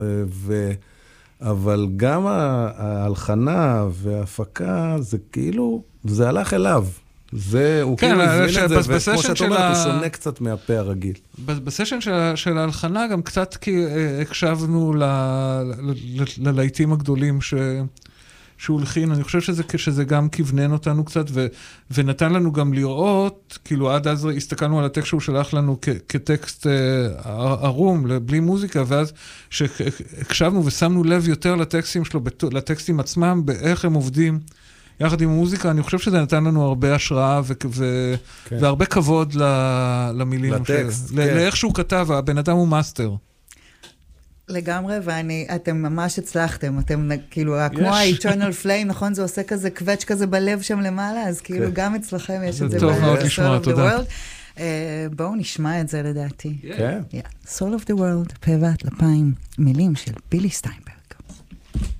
אבל גם ההלחנה וההפקה, זה כאילו, זה הלך אליו. הוא כאילו הזמין את זה, וכמו שאת אומרת, הוא שונה קצת מהפה הרגיל. בסשן של ההלחנה גם קצת הקשבנו ללהיטים הגדולים שהוא הלחין. אני חושב שזה גם כיוונן אותנו קצת, ונתן לנו גם לראות, כאילו עד אז הסתכלנו על הטקסט שהוא שלח לנו כטקסט ערום, בלי מוזיקה, ואז שהקשבנו ושמנו לב יותר לטקסטים שלו, לטקסטים עצמם, באיך הם עובדים יחד עם מוזיקה. אני חושב שזה נתן לנו הרבה השראה והרבה כבוד למילים. לטקסט. לאיך שהוא כתב, הבן אדם הוא מאסטר. לגמרי, ואתם ממש הצלחתם, אתם כאילו, כמו ה-Eternal Flame, נכון? זה עושה כזה קווץ' כזה בלב שם למעלה, אז כאילו גם אצלכם יש את זה. זה טוב מאוד לשמוע, תודה. בואו נשמע את זה לדעתי. כן. Soul of the World, פה וטלפיים, מילים של בילי סטיינברג.